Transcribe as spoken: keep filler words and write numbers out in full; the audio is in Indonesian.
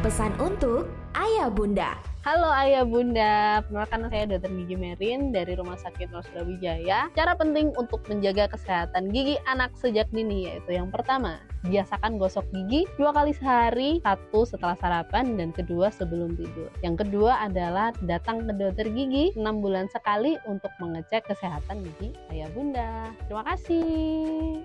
Pesan untuk Ayah Bunda. Halo Ayah Bunda, perkenalkan saya Dokter Gigi Merin dari Rumah Sakit Nur Surawijaya. Cara penting untuk menjaga kesehatan gigi anak sejak dini yaitu yang pertama, biasakan gosok gigi dua kali sehari, satu setelah sarapan dan kedua sebelum tidur. Yang kedua adalah datang ke dokter gigi enam bulan sekali untuk mengecek kesehatan gigi Ayah Bunda. Terima kasih.